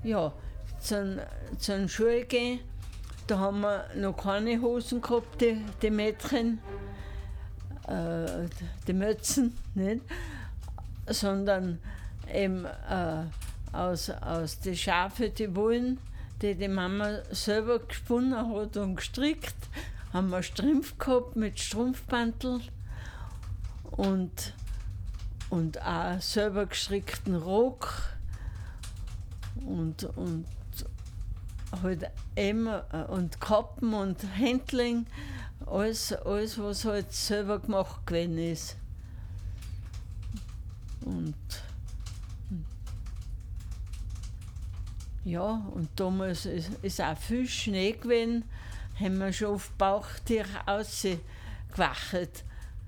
ja, zum Schule gehen. Da haben wir noch keine Hosen gehabt, die Mädchen, die Mützen, nicht? Sondern eben aus den Schafen, die Wolle, die Mama selber gesponnen hat und gestrickt, haben wir Strümpf gehabt mit Strumpfbandel und auch selber gestrickten Rock und halt eben, und Kappen und Händling, alles, was halt selber gemacht gewesen ist. Und ja, und damals ist auch viel Schnee gewesen, haben wir schon auf Bauchtiere rausgewacht.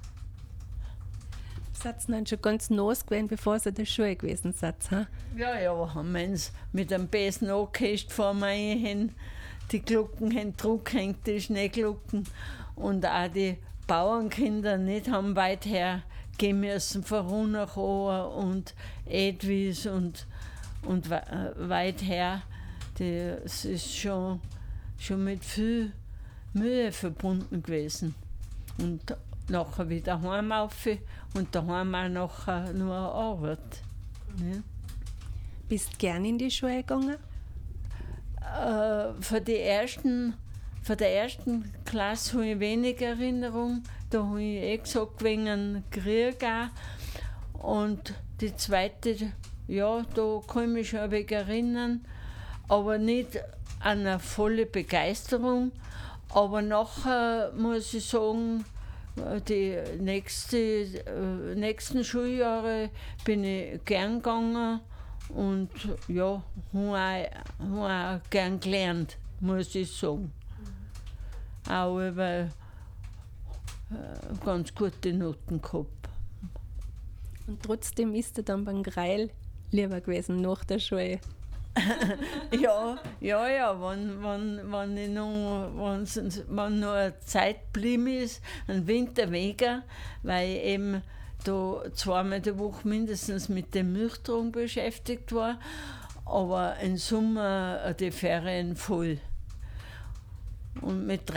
Seid ihr dann schon ganz nass gewesen, bevor ihr in der Schule gewesen seid? Ha? Ja, haben wir uns mit einem Besen angehängt vor mir hin. Die Glocken haben draufgehängt, die Schneeglocken. Und auch die Bauernkinder nicht haben weit her gehen müssen, von Runachau und Edwis und weit her. Das ist schon mit viel Mühe verbunden gewesen. Und nachher wieder heim rauf und daheim auch nachher nur Arbeit. Ja. Bist du gern in die Schule gegangen? Von der ersten Klasse habe ich wenig Erinnerung. Da habe ich gesagt, wegen einem Krieg auch. Und die zweite, ja, da kann ich mich schon ein wenig erinnern, aber nicht an eine volle Begeisterung. Aber nachher muss ich sagen, die nächsten Schuljahre bin ich gern gegangen und ja, habe auch gern gelernt, muss ich sagen. Auch über ganz gute Noten gehabt. Und trotzdem ist er dann beim Greil lieber gewesen nach der Schule. Ja, wenn noch eine Zeit geblieben ist, ein Winterweger, weil ich eben da zweimal die Woche mindestens mit der Milchtragung beschäftigt war, aber im Sommer die Ferien voll. Und mit